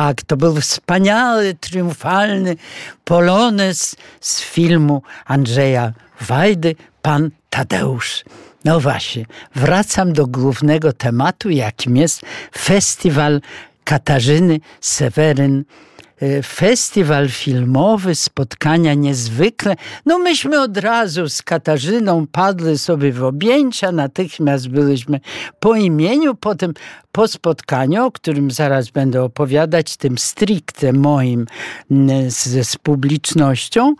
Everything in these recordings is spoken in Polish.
Tak, to był wspaniały, triumfalny polonez z filmu Andrzeja Wajdy, Pan Tadeusz. No właśnie, wracam do głównego tematu, jakim jest festiwal Katarzyny Seweryn. Festiwal filmowy, spotkania niezwykle. No myśmy od razu z Katarzyną padli sobie w objęcia, natychmiast byliśmy po imieniu, potem po spotkaniu, o którym zaraz będę opowiadać, tym stricte moim z publicznością,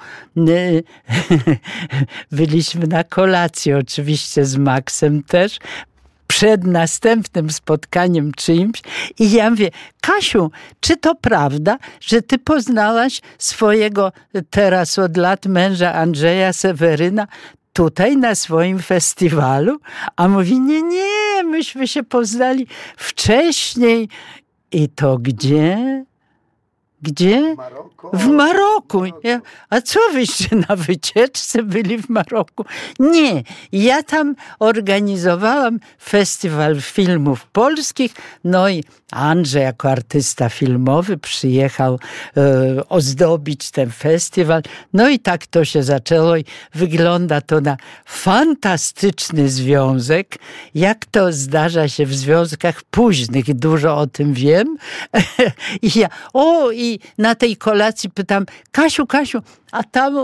byliśmy na kolacji, oczywiście z Maxem też, przed następnym spotkaniem czyimś i ja mówię, Kasiu, czy to prawda, że ty poznałaś swojego teraz od lat męża Andrzeja Seweryna tutaj na swoim festiwalu? A mówi, nie, myśmy się poznali wcześniej. I to gdzie? Gdzie? W Maroku. A co wyście na wycieczce byli w Maroku? Nie, ja tam organizowałam festiwal filmów polskich, no i Andrzej jako artysta filmowy przyjechał ozdobić ten festiwal. No i tak to się zaczęło i wygląda to na fantastyczny związek. Jak to zdarza się w związkach późnych, dużo o tym wiem. I ja, i na tej kolacji pytam, Kasiu, a tam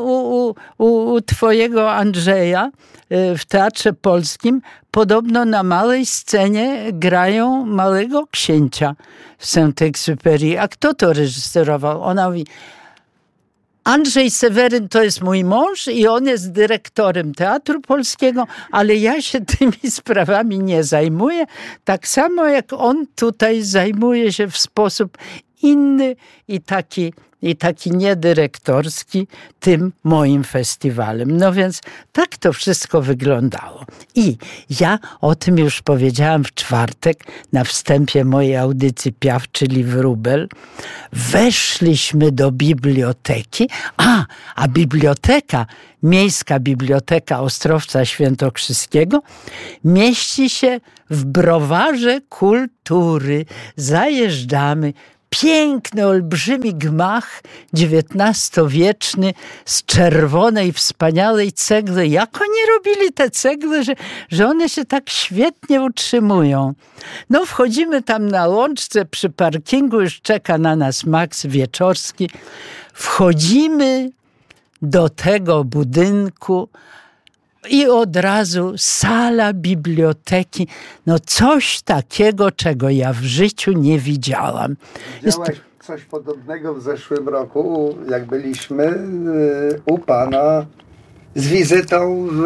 u twojego Andrzeja w Teatrze Polskim podobno na małej scenie grają Małego Księcia w Saint-Exupéry. A kto to reżyserował? Ona mówi, Andrzej Seweryn to jest mój mąż i on jest dyrektorem Teatru Polskiego, ale ja się tymi sprawami nie zajmuję. Tak samo jak on tutaj zajmuje się w sposób inny i taki niedyrektorski tym moim festiwalem. No więc tak to wszystko wyglądało. I ja o tym już powiedziałam w czwartek na wstępie mojej audycji Piaf, czyli Wróbel. Weszliśmy do biblioteki, a biblioteka, Miejska Biblioteka Ostrowca Świętokrzyskiego mieści się w Browarze Kultury. Zajeżdżamy. Piękny, olbrzymi gmach XIX-wieczny z czerwonej, wspaniałej cegły. Jak oni robili te cegły, że one się tak świetnie utrzymują. No wchodzimy tam na łączce przy parkingu, już czeka na nas Max Wieczorski. Wchodzimy do tego budynku i od razu sala biblioteki. No coś takiego, czego ja w życiu nie widziałam. Widziałaś coś podobnego w zeszłym roku, jak byliśmy u pana z wizytą w...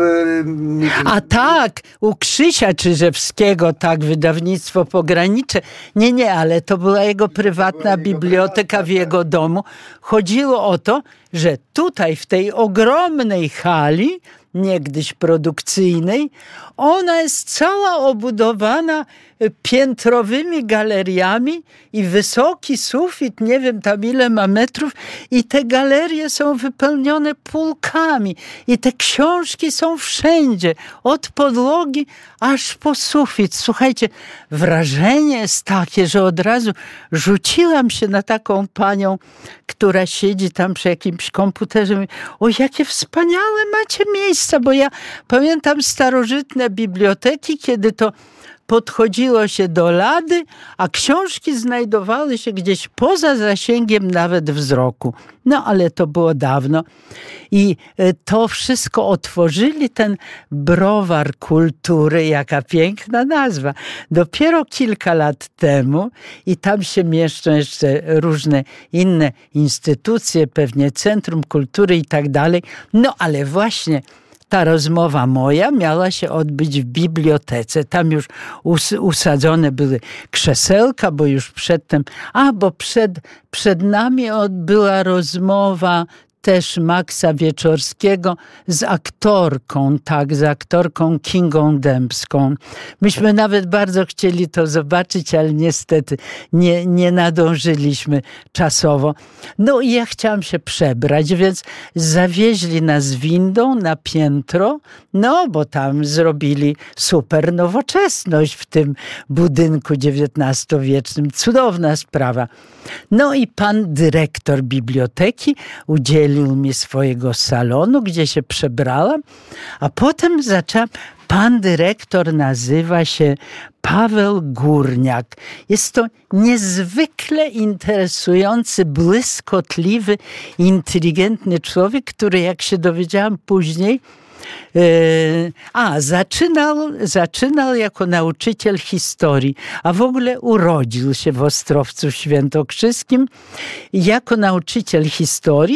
A tak, u Krzysia Czyżewskiego, tak, wydawnictwo Pogranicze. Nie, ale to była jego prywatna biblioteka w jego domu. Chodziło o to, że tutaj w tej ogromnej hali, niegdyś produkcyjnej, ona jest cała obudowana piętrowymi galeriami i wysoki sufit, nie wiem tam ile ma metrów, i te galerie są wypełnione półkami i te książki są wszędzie, od podłogi aż po sufit. Słuchajcie, wrażenie jest takie, że od razu rzuciłam się na taką panią, która siedzi tam przy jakimś komputerze. Mówi, o, jakie wspaniałe macie miejsca, bo ja pamiętam starożytne biblioteki, kiedy to podchodziło się do lady, a książki znajdowały się gdzieś poza zasięgiem nawet wzroku. No ale to było dawno. I to wszystko otworzyli, ten browar kultury, jaka piękna nazwa. Dopiero kilka lat temu i tam się mieszczą jeszcze różne inne instytucje, pewnie Centrum Kultury i tak dalej. No ale właśnie ta rozmowa moja miała się odbyć w bibliotece. Tam już usadzone były krzesełka, bo już przedtem... bo przed nami była rozmowa też Maxa Wieczorskiego z aktorką Kingą Dębską. Myśmy nawet bardzo chcieli to zobaczyć, ale niestety nie nadążyliśmy czasowo. No i ja chciałam się przebrać, więc zawieźli nas windą na piętro, no bo tam zrobili super nowoczesność w tym budynku XIX-wiecznym. Cudowna sprawa. No i pan dyrektor biblioteki udzielił mi swojego salonu, gdzie się przebrałam, a potem pan dyrektor nazywa się Paweł Górniak. Jest to niezwykle interesujący, błyskotliwy, inteligentny człowiek, który, jak się dowiedziałam później, zaczynał jako nauczyciel historii, a w ogóle urodził się w Ostrowcu Świętokrzyskim jako nauczyciel historii,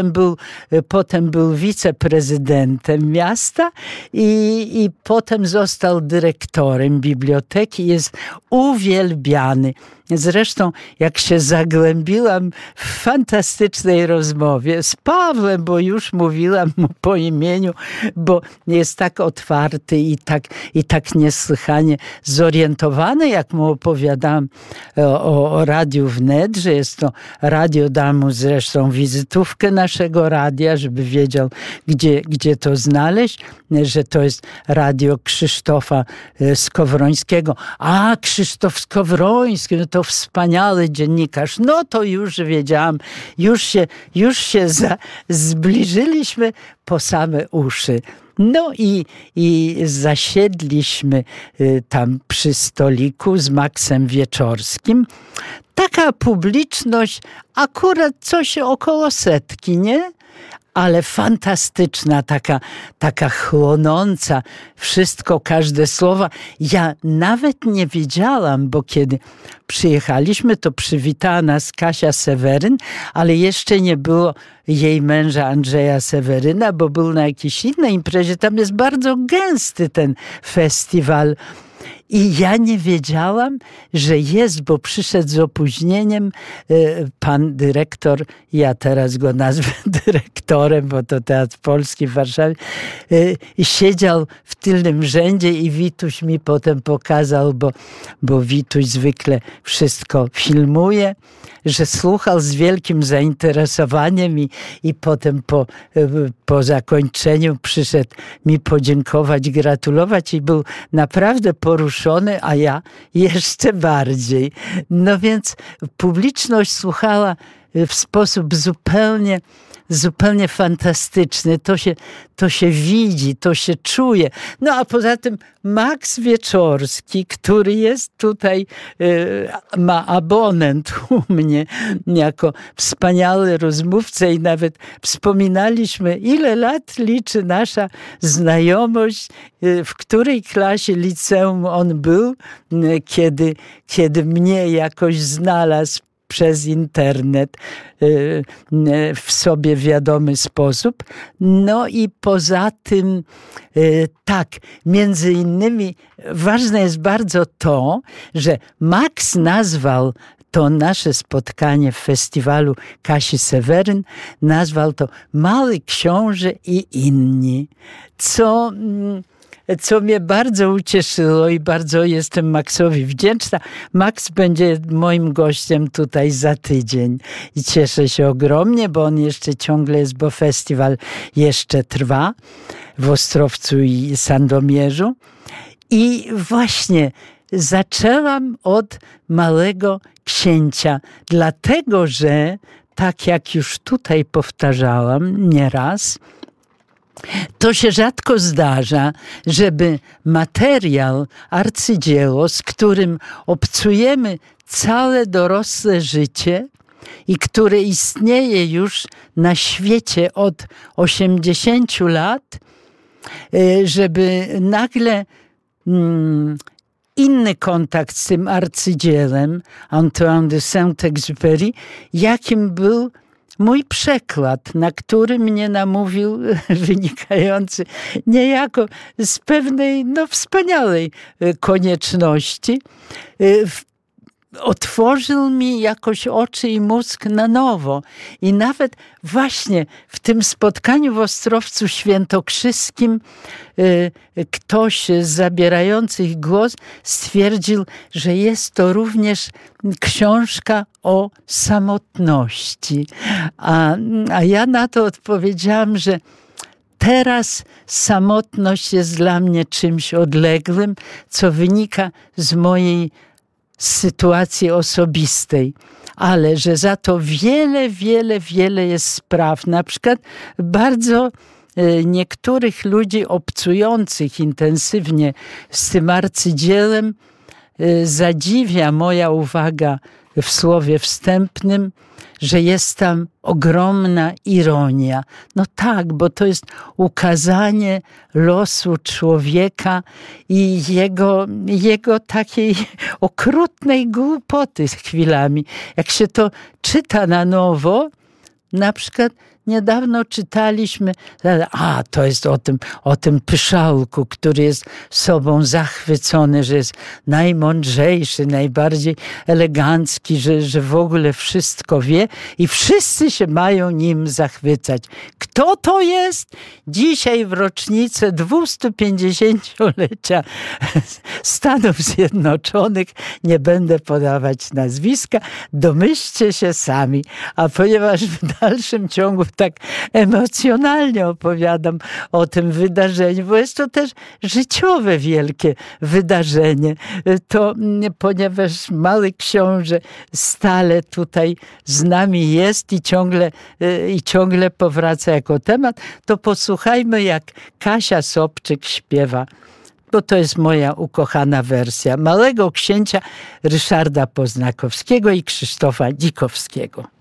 potem był wiceprezydentem miasta i potem został dyrektorem biblioteki. Jest uwielbiany. Zresztą, jak się zagłębiłam w fantastycznej rozmowie z Pawłem, bo już mówiłam mu po imieniu, bo jest tak otwarty i tak niesłychanie zorientowany, jak mu opowiadałam o Radiu Wnet, że jest to radio, dam mu zresztą wizytówkę naszego radia, żeby wiedział, gdzie to znaleźć, że to jest radio Krzysztofa Skowrońskiego. A, Krzysztof Skowroński, no to wspaniały dziennikarz. No to już wiedziałam, już się zbliżyliśmy po same uszy. No i zasiedliśmy tam przy stoliku z Maxem Wieczorskim. Taka publiczność, akurat coś około 100, nie? Ale fantastyczna, taka chłonąca wszystko, każde słowa. Ja nawet nie wiedziałam, bo kiedy przyjechaliśmy, to przywitała nas Kasia Seweryn, ale jeszcze nie było jej męża Andrzeja Seweryna, bo był na jakiejś innej imprezie. Tam jest bardzo gęsty ten festiwal. I ja nie wiedziałam, że jest, bo przyszedł z opóźnieniem pan dyrektor, ja teraz go nazwę dyrektorem, bo to Teatr Polski w Warszawie, siedział w tylnym rzędzie i Wituś mi potem pokazał, bo Wituś zwykle wszystko filmuje, że słuchał z wielkim zainteresowaniem i potem po zakończeniu przyszedł mi podziękować, gratulować i był naprawdę poruszony, a ja jeszcze bardziej. No więc publiczność słuchała w sposób zupełnie fantastyczny. To się widzi, to się czuje. No a poza tym Max Wieczorski, który jest tutaj, ma abonent u mnie jako wspaniały rozmówca i nawet wspominaliśmy, ile lat liczy nasza znajomość, w której klasie liceum on był, kiedy mnie jakoś znalazł przez internet w sobie wiadomy sposób. No i poza tym tak, między innymi ważne jest bardzo to, że Max nazwał to nasze spotkanie w festiwalu Kasi Seweryn, nazwał to Mały Książę i inni, co mnie bardzo ucieszyło i bardzo jestem Maxowi wdzięczna. Max będzie moim gościem tutaj za tydzień i cieszę się ogromnie, bo on jeszcze ciągle jest, bo festiwal jeszcze trwa w Ostrowcu i Sandomierzu. I właśnie zaczęłam od Małego Księcia, dlatego że, tak jak już tutaj powtarzałam nieraz, to się rzadko zdarza, żeby materiał, arcydzieło, z którym obcujemy całe dorosłe życie i które istnieje już na świecie od 80 lat, żeby nagle inny kontakt z tym arcydziełem Antoine de Saint-Exupéry, jakim był mój przekład, na który mnie namówił, wynikający niejako z pewnej, wspaniałej konieczności, otworzył mi jakoś oczy i mózg na nowo. I nawet właśnie w tym spotkaniu w Ostrowcu Świętokrzyskim ktoś z zabierających głos stwierdził, że jest to również książka o samotności. A ja na to odpowiedziałam, że teraz samotność jest dla mnie czymś odległym, co wynika z mojej sytuacji osobistej, ale że za to wiele jest spraw. Na przykład bardzo niektórych ludzi obcujących intensywnie z tym arcydziełem zadziwia moja uwaga w słowie wstępnym, że jest tam ogromna ironia. No tak, bo to jest ukazanie losu człowieka i jego takiej okrutnej głupoty chwilami. Jak się to czyta na nowo, na przykład niedawno czytaliśmy, to jest o tym pyszałku, który jest sobą zachwycony, że jest najmądrzejszy, najbardziej elegancki, że w ogóle wszystko wie i wszyscy się mają nim zachwycać. Kto to jest? Dzisiaj w rocznicę 250-lecia Stanów Zjednoczonych, nie będę podawać nazwiska, domyślcie się sami. A ponieważ w dalszym ciągu tak emocjonalnie opowiadam o tym wydarzeniu, bo jest to też życiowe wielkie wydarzenie, to ponieważ mały książę stale tutaj z nami jest i ciągle powraca jako temat, to posłuchajmy, jak Kasia Sobczyk śpiewa, bo to jest moja ukochana wersja Małego Księcia Ryszarda Poznakowskiego i Krzysztofa Dzikowskiego.